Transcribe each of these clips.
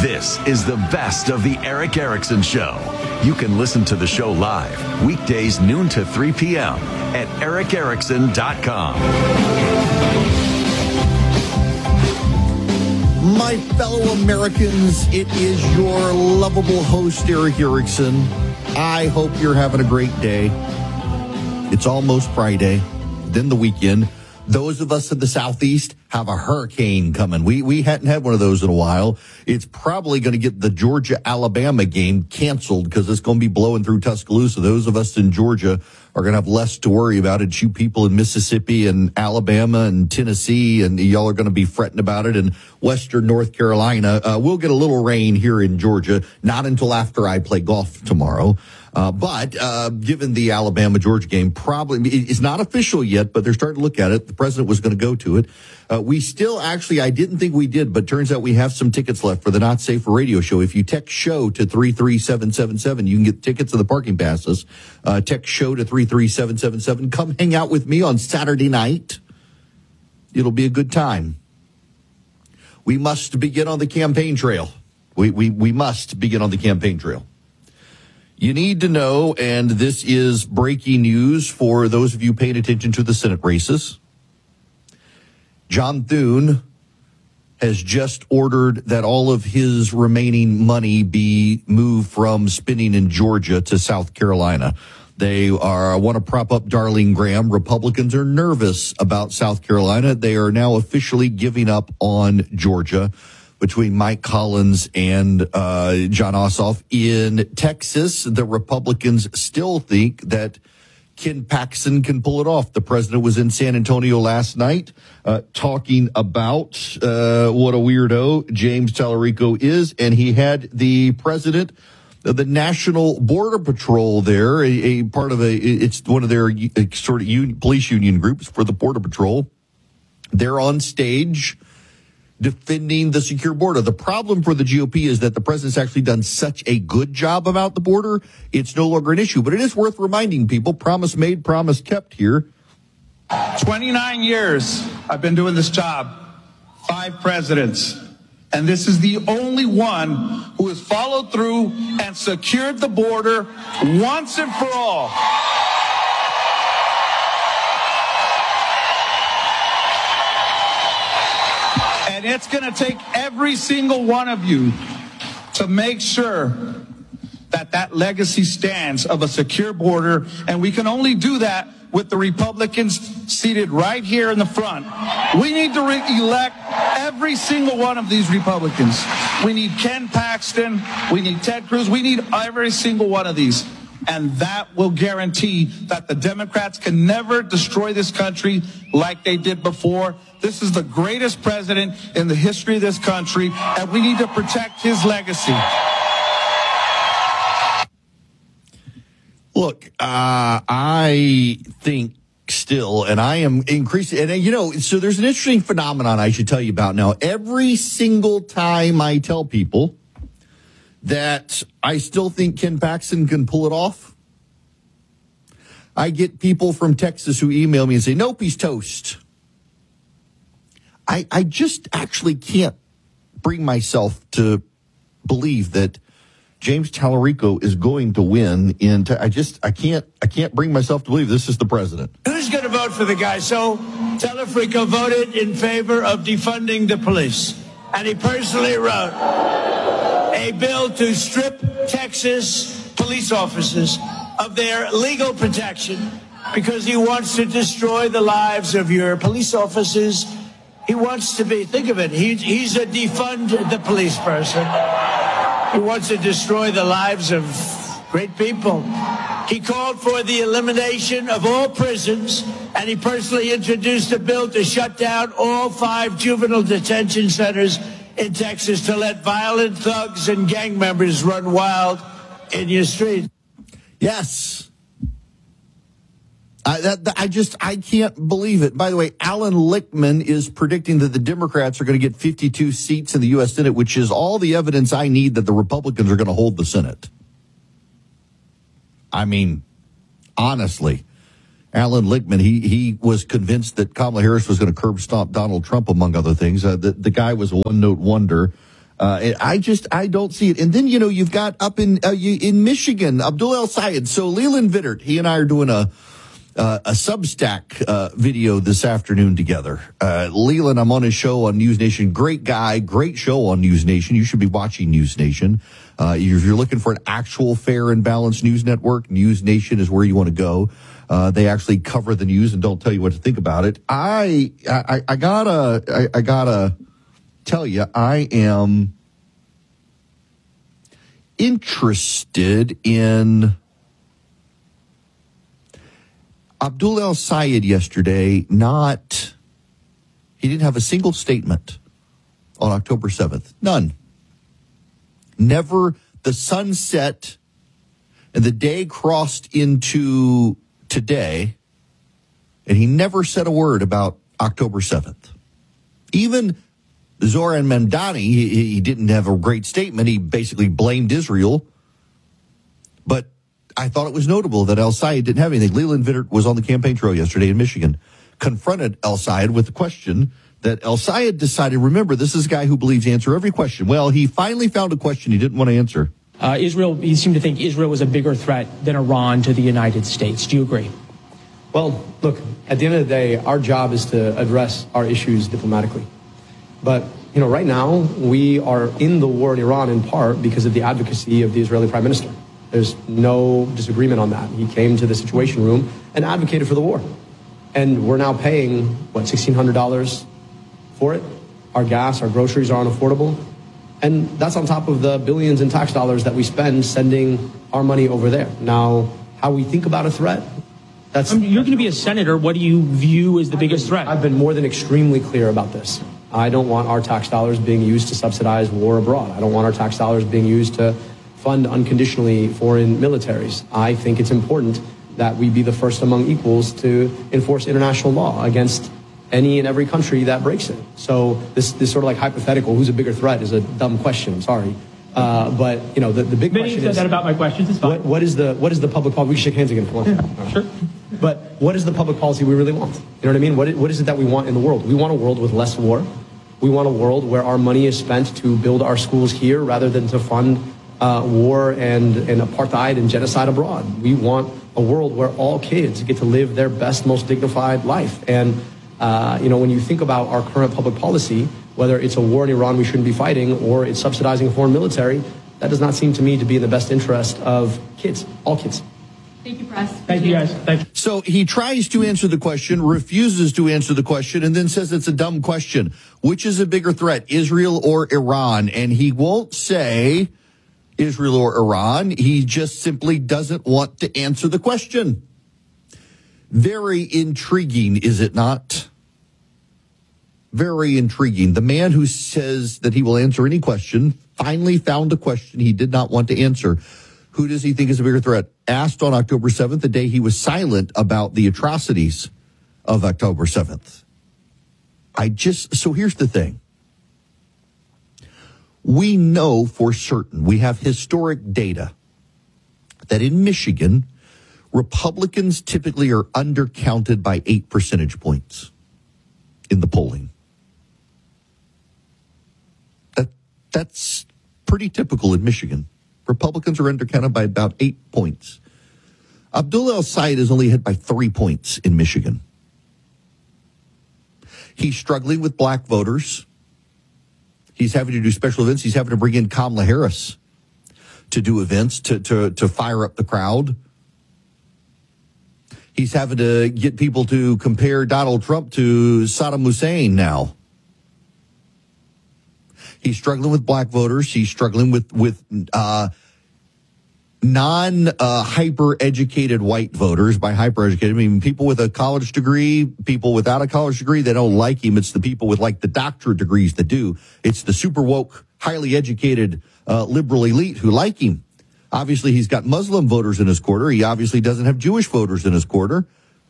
This is the best of the Erick Erickson Show. You can listen to the show live weekdays noon to 3 p.m. at ericerickson.com. My fellow Americans, it is your lovable host, Erick Erickson. I hope you're having a great day. It's almost Friday, then the weekend. Those of us in the Southeast have a hurricane coming. We hadn't had one of those in a while. It's probably going to get the Georgia-Alabama game canceled because it's going to be blowing through Tuscaloosa. Those of us in Georgia are going to have less to worry about. It's you people in Mississippi and Alabama and Tennessee, and y'all are going to be fretting about it. And western North Carolina, we'll get a little rain here in Georgia, not until after I play golf tomorrow. But given the Alabama-Georgia game, probably it's not official yet, but they're starting to look at it. The president was going to go to it. We still actually, I didn't think we did, but turns out we have some tickets left for the Not Safe for Radio show. If you text show to 33777, you can get tickets to the parking passes. Text show to 33777. Come hang out with me on Saturday night. It'll be a good time. We must begin on the campaign trail. We must begin on the campaign trail. You need to know, and this is breaking news for those of you paying attention to the Senate races. John Thune has just ordered that all of his remaining money be moved from spending in Georgia to South Carolina. They want to prop up Darlene Graham. Republicans are nervous about South Carolina. They are now officially giving up on Georgia. Between Mike Collins and John Ossoff. In Texas, the Republicans still think that Ken Paxton can pull it off. The president was in San Antonio last night talking about what a weirdo James Tallarico is, and he had the president of the National Border Patrol there, a part of it's one of their sort of police union groups for the Border Patrol. They're on stage defending the secure border. The problem for the GOP is that the president's actually done such a good job about the border, it's no longer an issue. But it is worth reminding people, promise made, promise kept here. 29 years I've been doing this job, 5 presidents, and this is the only one who has followed through and secured the border once and for all. And it's going to take every single one of you to make sure that that legacy stands of a secure border. And we can only do that with the Republicans seated right here in the front. We need to elect every single one of these Republicans. We need Ken Paxton. We need Ted Cruz. We need every single one of these. And that will guarantee that the Democrats can never destroy this country like they did before. This is the greatest president in the history of this country, and we need to protect his legacy. Look, I think still, and I am increasing, and so there's an interesting phenomenon I should tell you about now. Every single time I tell people that I still think Ken Paxton can pull it off, I get people from Texas who email me and say, nope, he's toast. I just actually can't bring myself to believe that James Tallarico is going to win. I can't bring myself to believe this is the president. Who's going to vote for the guy? So Tallarico voted in favor of defunding the police, and he personally wrote a bill to strip Texas police officers of their legal protection because he wants to destroy the lives of your police officers. He wants to be, think of it, he's a defund the police person. He wants to destroy the lives of great people. He called for the elimination of all prisons, and he personally introduced a bill to shut down all 5 juvenile detention centers in Texas to let violent thugs and gang members run wild in your street. Yes. I can't believe it. By the way, Alan Lichtman is predicting that the Democrats are going to get 52 seats in the U.S. Senate, which is all the evidence I need that the Republicans are going to hold the Senate. I mean, honestly, Alan Lichtman, he was convinced that Kamala Harris was going to curb stomp Donald Trump, among other things. The guy was a one-note wonder. I don't see it. And then, you've got up in Michigan, Abdul El-Sayed. So Leland Vittert, he and I are doing a Substack video this afternoon together. Leland, I'm on his show on News Nation. Great guy, great show on News Nation. You should be watching News Nation. If you're looking for an actual fair and balanced news network, News Nation is where you want to go. They actually cover the news and don't tell you what to think about it. I gotta tell you, I am interested in Abdul El-Sayed yesterday. He didn't have a single statement on October 7th. None. Never. The sun set and the day crossed into today, and he never said a word about October 7th. Even Zoran Mamdani, he didn't have a great statement. He basically blamed Israel. But I thought it was notable that El-Sayed didn't have anything. Leland Vittert was on the campaign trail yesterday in Michigan, confronted El-Sayed with the question that El-Sayed decided, remember, this is a guy who believes answer every question. Well, he finally found a question he didn't want to answer. Israel, you seem to think Israel was a bigger threat than Iran to the United States. Do you agree? Well, look, at the end of the day, our job is to address our issues diplomatically. But, right now, we are in the war in Iran in part because of the advocacy of the Israeli Prime Minister. There's no disagreement on that. He came to the Situation Room and advocated for the war. And we're now paying, $1,600 for it? Our gas, our groceries are unaffordable. And that's on top of the billions in tax dollars that we spend sending our money over there. Now, how we think about a threat, you're going to be a senator. What do you view as the biggest threat? I've been more than extremely clear about this. I don't want our tax dollars being used to subsidize war abroad. I don't want our tax dollars being used to fund unconditionally foreign militaries. I think it's important that we be the first among equals to enforce international law against any and every country that breaks it. So this sort of like hypothetical, who's a bigger threat, is a dumb question. Sorry. But, the big question is... said that about my questions. It's fine. What is the public policy? We can shake hands again. Come on. Yeah, sure. But what is the public policy we really want? You know what I mean? What is it that we want in the world? We want a world with less war. We want a world where our money is spent to build our schools here rather than to fund war and apartheid and genocide abroad. We want a world where all kids get to live their best, most dignified life. And, when you think about our current public policy, whether it's a war in Iran we shouldn't be fighting or it's subsidizing a foreign military, that does not seem to me to be in the best interest of kids, all kids. Thank you, Press. Thank you, guys. Thank you. So he tries to answer the question, refuses to answer the question, and then says it's a dumb question. Which is a bigger threat, Israel or Iran? And he won't say Israel or Iran. He just simply doesn't want to answer the question. Very intriguing, is it not? Very intriguing. The man who says that he will answer any question finally found a question he did not want to answer. Who does he think is a bigger threat? Asked on October 7th, the day he was silent about the atrocities of October 7th. So here's the thing. We know for certain, we have historic data, that in Michigan, Republicans typically are undercounted by 8 percentage points in the polling. That's pretty typical in Michigan. Republicans are undercounted by about 8 points. Abdul El-Sayed is only ahead by 3 points in Michigan. He's struggling with black voters. He's having to do special events. He's having to bring in Kamala Harris to do events to fire up the crowd. He's having to get people to compare Donald Trump to Saddam Hussein now. He's struggling with black voters. He's struggling with non-hyper-educated white voters. By hyper-educated, I mean people with a college degree, people without a college degree. They don't like him. It's the people with like the doctorate degrees that do. It's the super woke, highly educated liberal elite who like him. Obviously, he's got Muslim voters in his quarter. He obviously doesn't have Jewish voters in his quarter.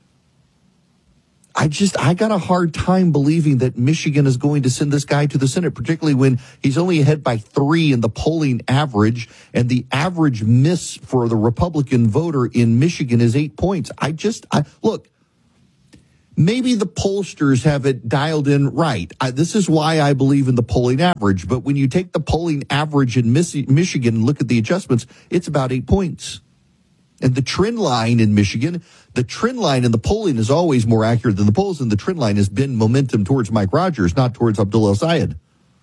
I got a hard time believing that Michigan is going to send this guy to the Senate, particularly when he's only ahead by 3 in the polling average, and the average miss for the Republican voter in Michigan is 8 points. Look, maybe the pollsters have it dialed in right. This is why I believe in the polling average. But when you take the polling average in Michigan and look at the adjustments, it's about 8 points. And the trend line in Michigan, the trend line in the polling is always more accurate than the polls, and the trend line has been momentum towards Mike Rogers, not towards Abdullah El-Sayed.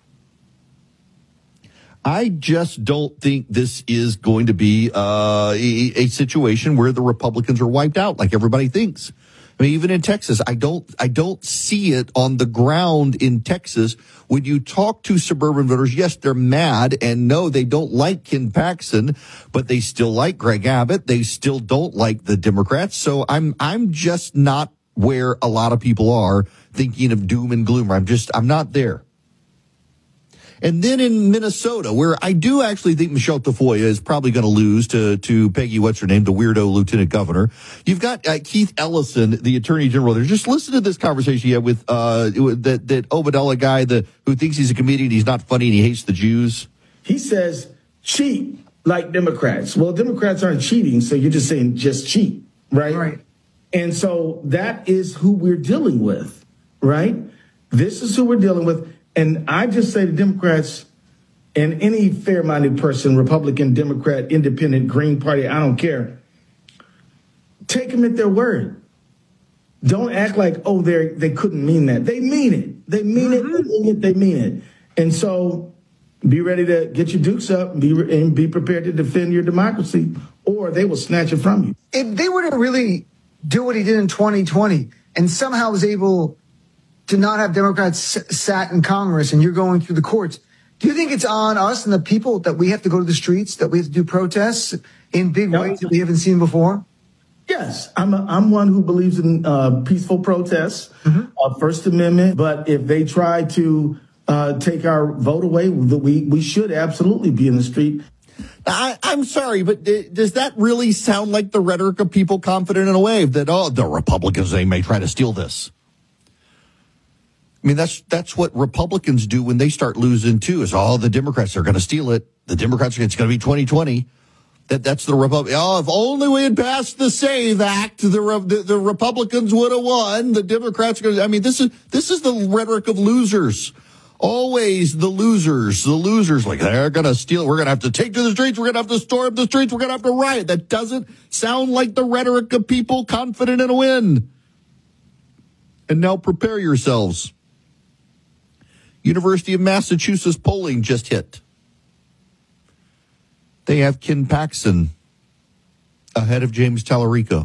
I just don't think this is going to be a situation where the Republicans are wiped out like everybody thinks. I mean, even in Texas, I don't see it on the ground in Texas. When you talk to suburban voters, yes, they're mad, and no, they don't like Ken Paxton, but they still like Greg Abbott. They still don't like the Democrats. So I'm just not where a lot of people are thinking of doom and gloom. I'm not there. And then in Minnesota, where I do actually think Michelle Tafoya is probably going to lose to Peggy, what's her name, the weirdo lieutenant governor. You've got Keith Ellison, the attorney general there. Just listen to this conversation he had with that Obadella guy who thinks he's a comedian, he's not funny, and he hates the Jews. He says, cheat like Democrats. Well, Democrats aren't cheating, so you're just saying just cheat, right? Right. And so that is who we're dealing with, right? This is who we're dealing with. And I just say to Democrats and any fair-minded person, Republican, Democrat, Independent, Green Party, I don't care, take them at their word. Don't act like, oh, they couldn't mean that. They mean it. They mean it. They mean it. They mean it. And so be ready to get your dukes up and be prepared to defend your democracy, or they will snatch it from you. If they were to really do what he did in 2020 and somehow was able to not have Democrats sat in Congress and you're going through the courts, do you think it's on us and the people that we have to go to the streets, that we have to do protests in big ways that we haven't seen before? Yes, I'm one who believes in peaceful protests, First Amendment. But if they try to take our vote away, we should absolutely be in the street. I'm sorry, but does that really sound like the rhetoric of people confident in a wave that, the Republicans, they may try to steal this? I mean, that's what Republicans do when they start losing, too, is, the Democrats are going to steal it. The Democrats, it's going to be 2020. That's the Republic. If only we had passed the SAVE Act, the Republicans would have won. The Democrats are going to, I mean, this is the rhetoric of losers. Always the losers, like they're going to steal. We're going to have to take to the streets. We're going to have to storm the streets. We're going to have to riot. That doesn't sound like the rhetoric of people confident in a win. And now prepare yourselves. University of Massachusetts polling just hit. They have Ken Paxton ahead of James Tallarico.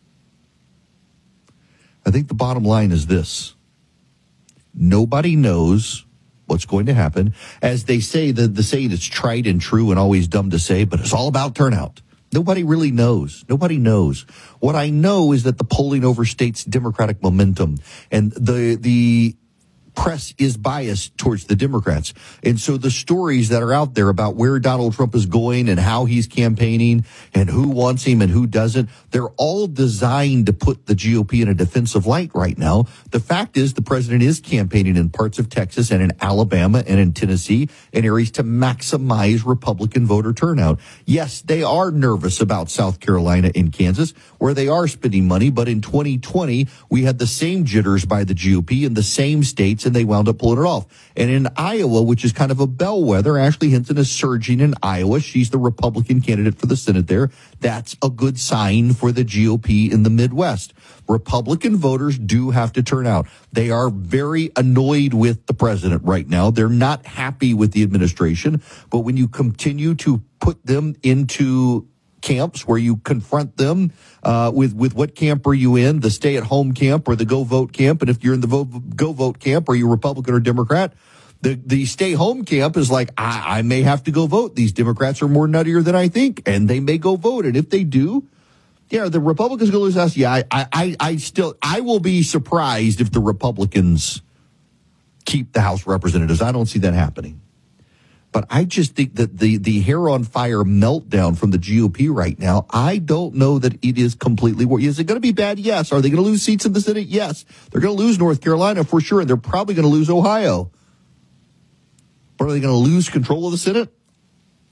I think the bottom line is this. Nobody knows what's going to happen. As they say, the saying is tried and true and always dumb to say, but it's all about turnout. Nobody really knows. Nobody knows. What I know is that the polling overstates Democratic momentum, and the press is biased towards the Democrats. And so the stories that are out there about where Donald Trump is going and how he's campaigning and who wants him and who doesn't, they're all designed to put the GOP in a defensive light right now. The fact is the president is campaigning in parts of Texas and in Alabama and in Tennessee and areas to maximize Republican voter turnout. Yes, they are nervous about South Carolina and Kansas, where they are spending money. But in 2020, we had the same jitters by the GOP in the same states, and they wound up pulling it off. And in Iowa, which is kind of a bellwether, Ashley Hinton is surging in Iowa. She's the Republican candidate for the Senate there. That's a good sign for the GOP in the Midwest. Republican voters do have to turn out. They are very annoyed with the president right now. They're not happy with the administration. But when you continue to put them into camps where you confront them with what camp are you in, the stay-at-home camp or the go-vote camp, and if you're in the go-vote camp, are you Republican or Democrat? The stay-home camp is like, I may have to go vote. These Democrats are more nuttier than I think, and they may go vote. And if they do, the Republicans go lose House. I will be surprised if the Republicans keep the House Representatives. I don't see that happening. But I just think that the hair on fire meltdown from the GOP right now, I don't know that it is completely worth. Is it going to be bad? Yes. Are they going to lose seats in the Senate? Yes. They're going to lose North Carolina for sure, and they're probably going to lose Ohio. But are they going to lose control of the Senate?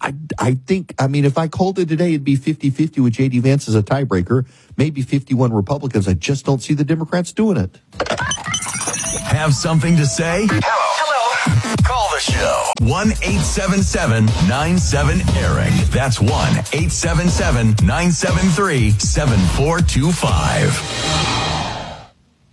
I think, if I called it today, it'd be 50-50 with J.D. Vance as a tiebreaker, maybe 51 Republicans. I just don't see the Democrats doing it. Have something to say? Hello. Call the show. 1-877-97-ERIC. That's 1-877-973-7425.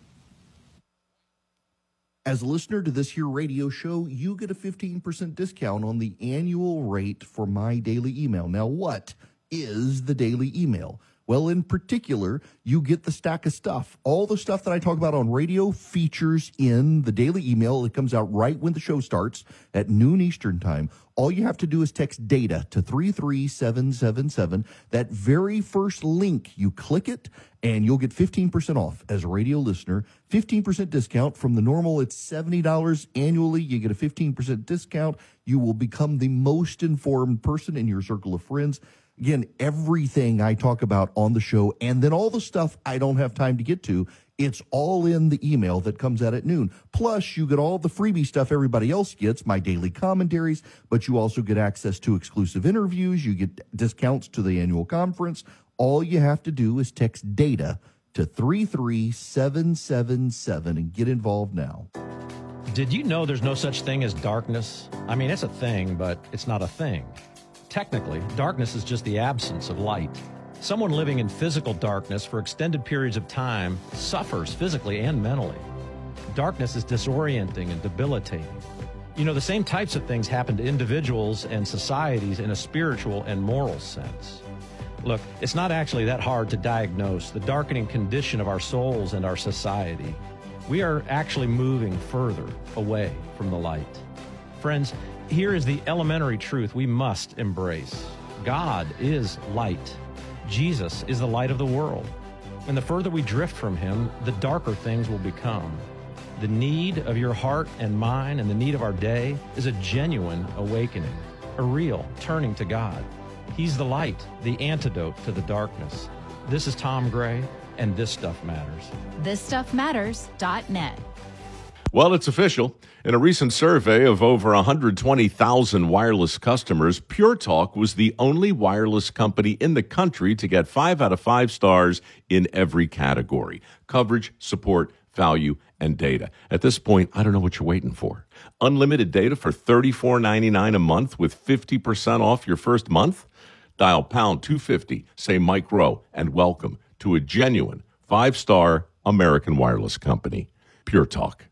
As a listener to this here radio show, you get a 15% discount on the annual rate for My Daily Email. Now, what is the Daily Email? Well, in particular, you get the stack of stuff. All the stuff that I talk about on radio features in the Daily Email. It comes out right when the show starts at noon Eastern time. All you have to do is text DATA to 33777. That very first link, you click it, and you'll get 15% off as a radio listener. 15% discount from the normal. It's $70 annually. You get a 15% discount. You will become the most informed person in your circle of friends. Again, everything I talk about on the show, and then all the stuff I don't have time to get to, it's all in the email that comes out at noon. Plus, you get all the freebie stuff everybody else gets, my daily commentaries, but you also get access to exclusive interviews. You get discounts to the annual conference. All you have to do is text DATA to 33777 and get involved now. Did you know there's no such thing as darkness? It's a thing, but it's not a thing. Technically, darkness is just the absence of light. Someone living in physical darkness for extended periods of time suffers physically and mentally. Darkness is disorienting and debilitating. The same types of things happen to individuals and societies in a spiritual and moral sense. Look, it's not actually that hard to diagnose the darkening condition of our souls and our society. We are actually moving further away from the light. Friends, here is the elementary truth we must embrace. God is light. Jesus is the light of the world. And the further we drift from him, the darker things will become. The need of your heart and mine and the need of our day is a genuine awakening, a real turning to God. He's the light, the antidote to the darkness. This is Tom Gray, and This Stuff Matters. ThisStuffMatters.net. Well, it's official. In a recent survey of over 120,000 wireless customers, Pure Talk was the only wireless company in the country to get 5 out of 5 stars in every category: coverage, support, value, and data. At this point, I don't know what you're waiting for. Unlimited data for $34.99 a month with 50% off your first month? Dial pound 250, say Mike Rowe, and welcome to a genuine 5-star American wireless company. Pure Talk.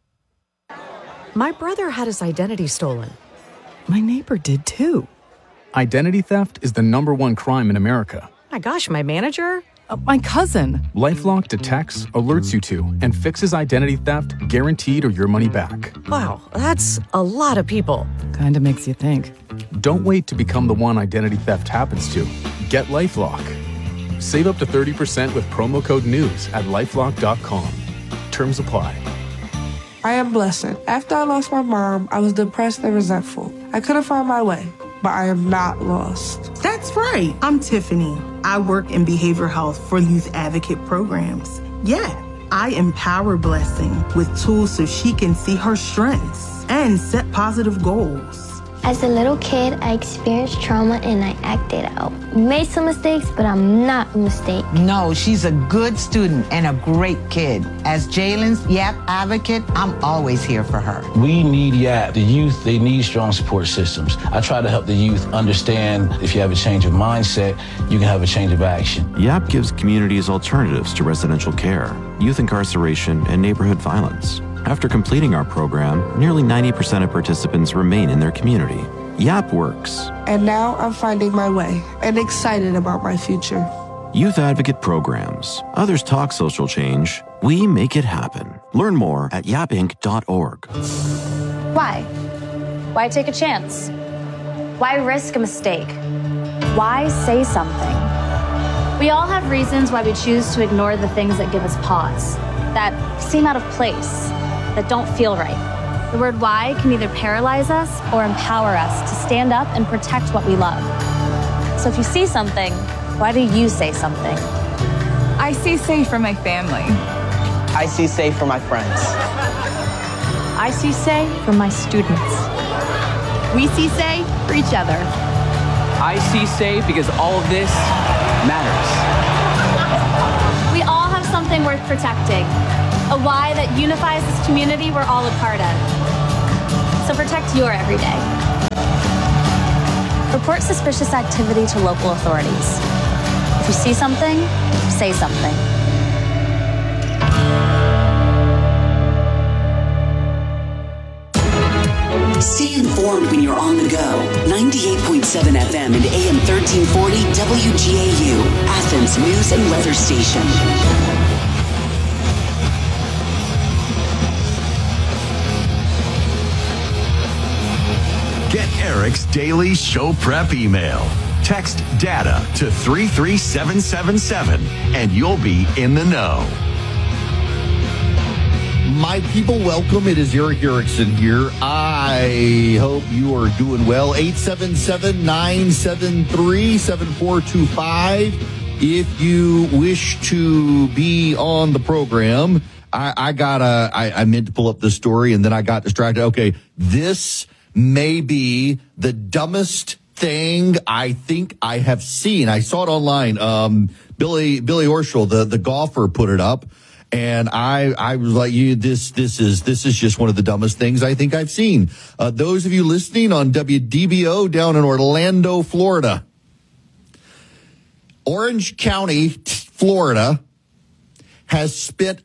My brother had his identity stolen. My neighbor did too. Identity theft is the #1 crime in America. My gosh, my manager? My cousin. LifeLock detects, alerts you to, and fixes identity theft guaranteed or your money back. Wow, that's a lot of people. Kinda makes you think. Don't wait to become the one identity theft happens to. Get LifeLock. Save up to 30% with promo code NEWS at LifeLock.com. Terms apply. I am blessed. After I lost my mom, I was depressed and resentful. I couldn't find my way, but I am not lost. That's right. I'm Tiffany. I work in behavioral health for youth advocate programs. Yeah, I empower Blessing with tools so she can see her strengths and set positive goals. As a little kid, I experienced trauma and I acted out. Made some mistakes, but I'm not a mistake. No, she's a good student and a great kid. As Jalen's YAP advocate, I'm always here for her. We need YAP. The youth, they need strong support systems. I try to help the youth understand if you have a change of mindset, you can have a change of action. YAP gives communities alternatives to residential care, youth incarceration, and neighborhood violence. After completing our program, nearly 90% of participants remain in their community. YAP works. And now I'm finding my way and excited about my future. Youth Advocate Programs. Others talk social change. We make it happen. Learn more at yapinc.org. Why? Why take a chance? Why risk a mistake? Why say something? We all have reasons why we choose to ignore the things that give us pause, that seem out of place, that don't feel right. The word why can either paralyze us or empower us to stand up and protect what we love. So if you see something, why do you say something? I see safe for my family. I see safe for my friends. I see say for my students. We see say for each other. I see safe because all of this matters. We all have something worth protecting, a why that unifies this community we're all a part of. So protect your everyday. Report suspicious activity to local authorities. If you see something, say something. Stay informed when you're on the go. 98.7 FM and AM 1340 WGAU, Athens News and Weather Station. Get Eric's daily show prep email. Text DATA to 33777 and you'll be in the know. My people, welcome. It is Eric Erickson here. I hope you are doing well. 877-973-7425. If you wish to be on the program, I meant to pull up this story and then I got distracted. Okay, this may be the dumbest thing I think I have seen. I saw it online. Billy Horschel, the golfer, put it up. And I was like, this is just one of the dumbest things I think I've seen. Those of you listening on WDBO down in Orlando, Florida, Orange County, Florida, has spent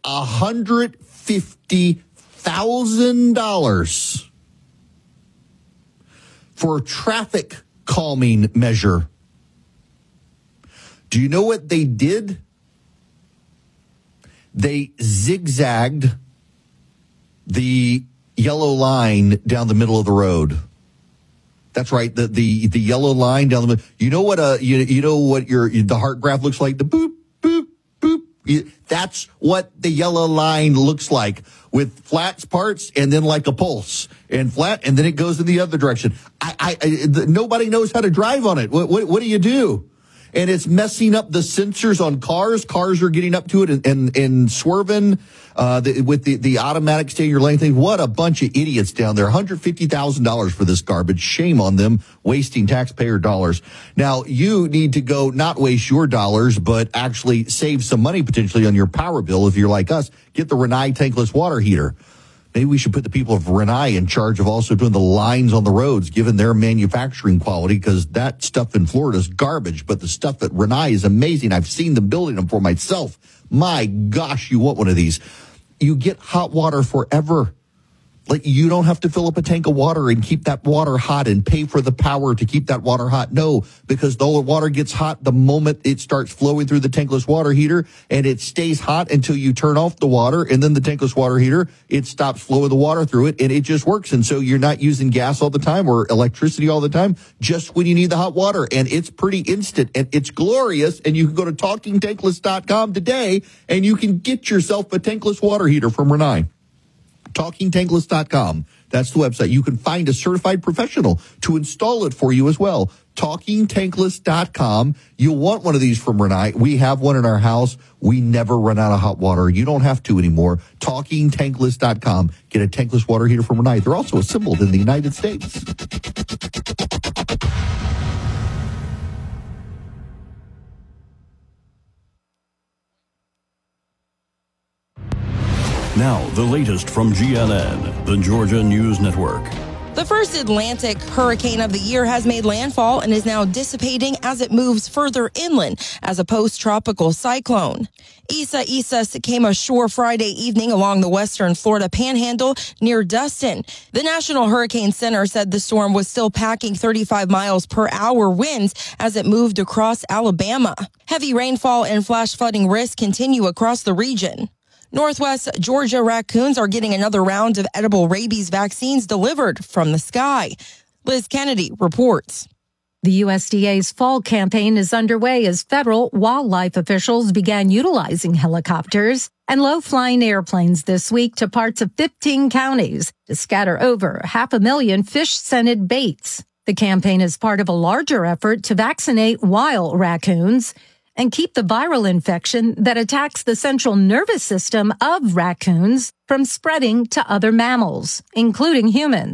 $150,000 for traffic calming measure. Do you know what they did? They zigzagged the yellow line down the middle of the road. That's right, the yellow line down the middle. You know what the heart graph looks like? The boop boop boop. That's what the yellow line looks like, with flat parts and then like a pulse, and flat and then it goes in the other direction. Nobody knows how to drive on it. What do you do? And it's messing up the sensors on cars. Cars are getting up to it and swerving with the automatic stay your lane thing. What a bunch of idiots down there. $150,000 for this garbage. Shame on them, wasting taxpayer dollars. Now, you need to go not waste your dollars, but actually save some money potentially on your power bill. If you're like us, get the Rinnai tankless water heater. Maybe we should put the people of Rinnai in charge of also doing the lines on the roads, given their manufacturing quality, because that stuff in Florida is garbage. But the stuff at Rinnai is amazing. I've seen them building them for myself. My gosh, you want one of these. You get hot water forever. Like, you don't have to fill up a tank of water and keep that water hot and pay for the power to keep that water hot. No, because the water gets hot the moment it starts flowing through the tankless water heater, and it stays hot until you turn off the water, and then the tankless water heater, it stops flowing the water through it, and it just works. And so you're not using gas all the time or electricity all the time, just when you need the hot water. And it's pretty instant, and it's glorious. And you can go to TalkingTankless.com today, and you can get yourself a tankless water heater from Rinnai. TalkingTankless.com. That's the website. You can find a certified professional to install it for you as well. TalkingTankless.com. You'll want one of these from Rinnai. We have one in our house. We never run out of hot water. You don't have to anymore. TalkingTankless.com. Get a tankless water heater from Rinnai. They're also assembled in the United States. Now, the latest from GNN, the Georgia News Network. The first Atlantic hurricane of the year has made landfall and is now dissipating as it moves further inland as a post-tropical cyclone. Isa came ashore Friday evening along the western Florida panhandle near Dustin. The National Hurricane Center said the storm was still packing 35 miles per hour winds as it moved across Alabama. Heavy rainfall and flash flooding risks continue across the region. Northwest Georgia raccoons are getting another round of edible rabies vaccines delivered from the sky. Liz Kennedy reports. The USDA's fall campaign is underway as federal wildlife officials began utilizing helicopters and low-flying airplanes this week to parts of 15 counties to scatter over 500,000 fish-scented baits. The campaign is part of a larger effort to vaccinate wild raccoons and keep the viral infection that attacks the central nervous system of raccoons from spreading to other mammals, including humans.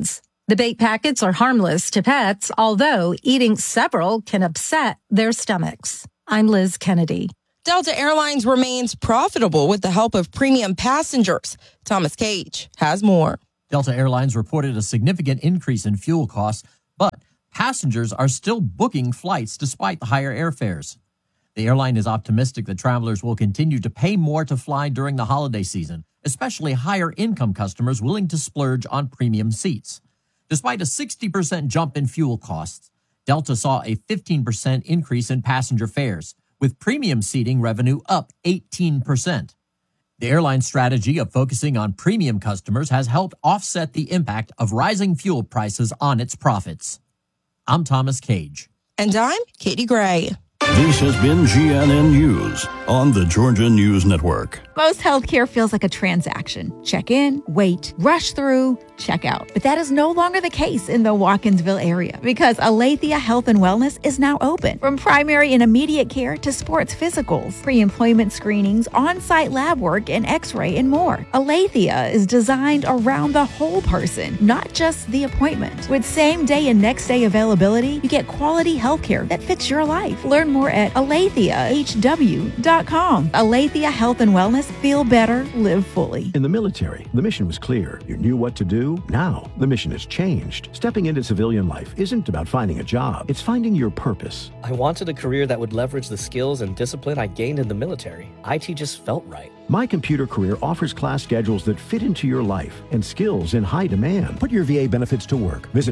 The bait packets are harmless to pets, although eating several can upset their stomachs. I'm Liz Kennedy. Delta Airlines remains profitable with the help of premium passengers. Thomas Cage has more. Delta Airlines reported a significant increase in fuel costs, but passengers are still booking flights despite the higher airfares. The airline is optimistic that travelers will continue to pay more to fly during the holiday season, especially higher-income customers willing to splurge on premium seats. Despite a 60% jump in fuel costs, Delta saw a 15% increase in passenger fares, with premium seating revenue up 18%. The airline's strategy of focusing on premium customers has helped offset the impact of rising fuel prices on its profits. I'm Thomas Cage. And I'm Katie Gray. This has been GNN News on the Georgia News Network. Most healthcare feels like a transaction. Check in, wait, rush through, check out. But that is no longer the case in the Watkinsville area because Aletheia Health and Wellness is now open. From primary and immediate care to sports physicals, pre-employment screenings, on-site lab work, and x-ray and more. Aletheia is designed around the whole person, not just the appointment. With same-day and next-day availability, you get quality healthcare that fits your life. Learn more at AletheaHW.com. Aletheia Health and Wellness. Feel better, live fully. In the military, the mission was clear. You knew what to do. Now, the mission has changed. Stepping into civilian life isn't about finding a job. It's finding your purpose. I wanted a career that would leverage the skills and discipline I gained in the military. IT just felt right. My Computer Career offers class schedules that fit into your life and skills in high demand. Put your VA benefits to work. Visit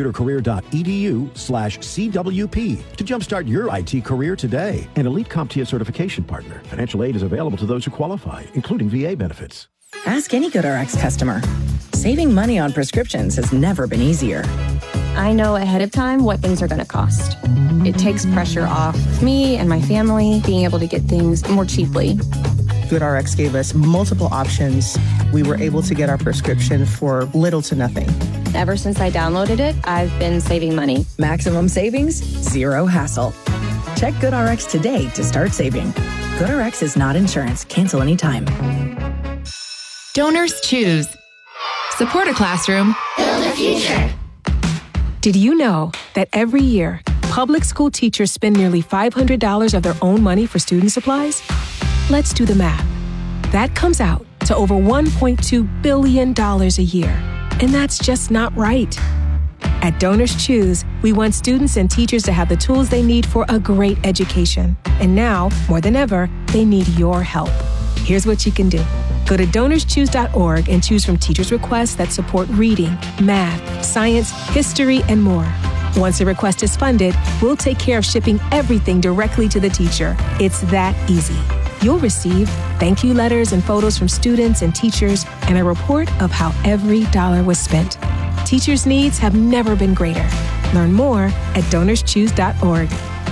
mycomputercareer.edu/CWP to jumpstart your IT career today. An elite CompTIA certification partner. Financial aid is available to those who qualify, including VA benefits. Ask any GoodRx customer. Saving money on prescriptions has never been easier. I know ahead of time what things are going to cost. It takes pressure off me and my family being able to get things more cheaply. GoodRx gave us multiple options. We were able to get our prescription for little to nothing. Ever since I downloaded it, I've been saving money. Maximum savings, zero hassle. Check GoodRx today to start saving. GoodRx is not insurance. Cancel anytime. Donors choose. Support a classroom. Build a future. Did you know that every year, public school teachers spend nearly $500 of their own money for student supplies? Let's do the math. That comes out to over $1.2 billion a year. And that's just not right. At Donors Choose, we want students and teachers to have the tools they need for a great education. And now, more than ever, they need your help. Here's what you can do. Go to DonorsChoose.org and choose from teachers' requests that support reading, math, science, history, and more. Once a request is funded, we'll take care of shipping everything directly to the teacher. It's that easy. You'll receive thank you letters and photos from students and teachers and a report of how every dollar was spent. Teachers' needs have never been greater. Learn more at DonorsChoose.org.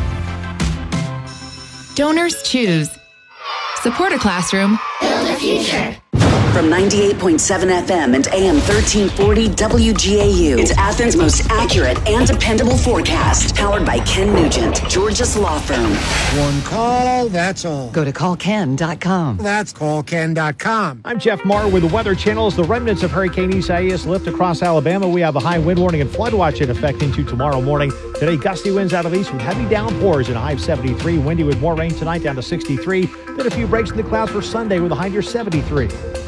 Donors choose. Support a classroom. Build a future. From 98.7 FM and AM 1340 WGAU, it's Athens' most accurate and dependable forecast. Powered by Ken Nugent, Georgia's law firm. One call, that's all. Go to callken.com. That's callken.com. I'm Jeff Marr with the Weather Channel. As the remnants of Hurricane Isaias lift across Alabama, we have a high wind warning and flood watch in effect into tomorrow morning. Today, gusty winds out of east with heavy downpours and a high of 73. Windy with more rain tonight down to 63. Then a few breaks in the clouds for Sunday with a high near 73.